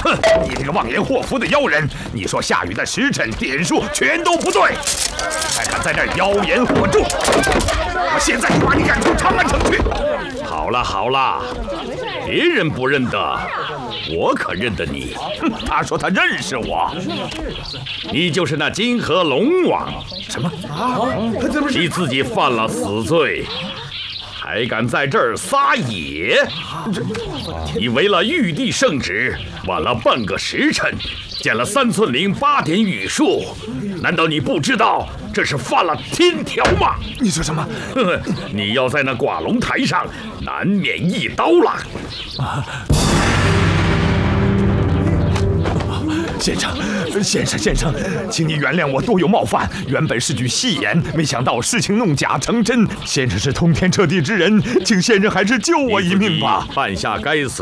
哼，你这个妄言祸福的妖人！你说下雨的时辰点数全都不对，还敢在这儿妖言惑众！我现在就把你赶出长安城去！ 好了好了，别人不认得，我可认得你。 哼，他说他认识我， 你就是那金河龙王。 什么啊？ 你自己犯了死罪，还敢在这儿撒野？你违了玉帝圣旨，晚了半个时辰，见了3寸灵8点雨数，难道你不知道这是犯了天条吗？ 你说什么？ 你要在那挂龙台上，难免一刀了。 先生，请你原谅我多有冒犯。原本是句戏言，没想到事情弄假成真。先生是通天彻地之人，请先生还是救我一命吧。 犯下该死